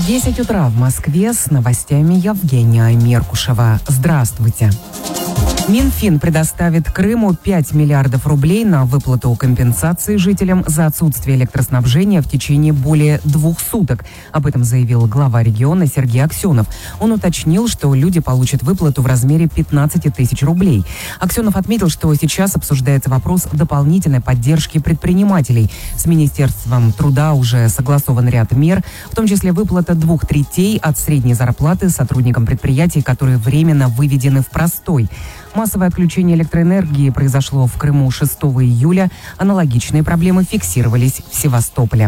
10 утра в Москве, с новостями Евгения Меркушева. Здравствуйте. Минфин предоставит Крыму 5 миллиардов рублей на выплату компенсации жителям за отсутствие электроснабжения в течение более 2 суток. Об этом заявил глава региона Сергей Аксенов. Он уточнил, что люди получат выплату в размере 15 тысяч рублей. Аксенов отметил, что сейчас обсуждается вопрос дополнительной поддержки предпринимателей. С Министерством труда уже согласован ряд мер, в том числе выплата 2/3 от средней зарплаты сотрудникам предприятий, которые временно выведены в простой. Массовое отключение электроэнергии произошло в Крыму 6 июля. Аналогичные проблемы фиксировались в Севастополе.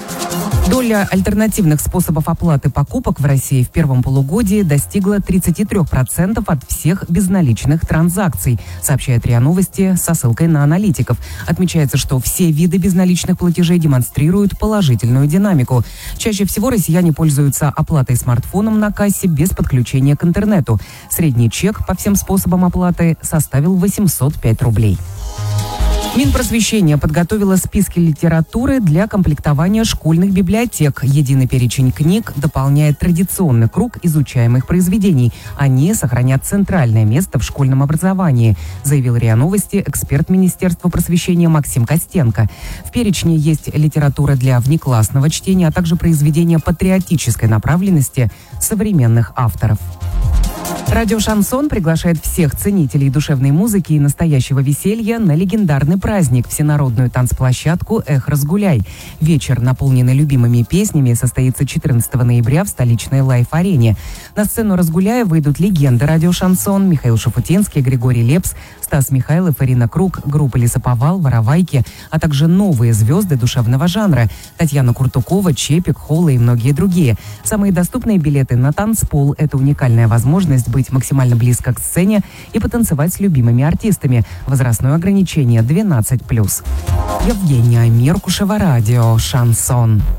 Доля альтернативных способов оплаты покупок в России в первом полугодии достигла 33% от всех безналичных транзакций, сообщает РИА Новости со ссылкой на аналитиков. Отмечается, что все виды безналичных платежей демонстрируют положительную динамику. Чаще всего россияне пользуются оплатой смартфоном на кассе без подключения к интернету. Средний чек по всем способам оплаты составил 805 рублей. Минпросвещение подготовило списки литературы для комплектования школьных библиотек. Единый перечень книг дополняет традиционный круг изучаемых произведений. Они сохранят центральное место в школьном образовании, заявил РИА Новости эксперт Министерства просвещения Максим Костенко. В перечне есть литература для внеклассного чтения, а также произведения патриотической направленности современных авторов. Радио «Шансон» приглашает всех ценителей душевной музыки и настоящего веселья на легендарный праздник – всенародную танцплощадку «Эх, разгуляй». Вечер, наполненный любимыми песнями, состоится 14 ноября в столичной Лайф-арене. На сцену «Разгуляя» выйдут легенды радио «Шансон» Михаил Шафутинский, Григорий Лепс, Стас Михайлов, Ирина Круг, группа «Лесоповал», «Воровайки», а также новые звезды душевного жанра – Татьяна Куртукова, Чепик, Холла и многие другие. Самые доступные билеты на танцпол – это уникальная возможность быть максимально близко к сцене и потанцевать с любимыми артистами. Возрастное ограничение 12+. Евгения Меркушева, радио «Шансон».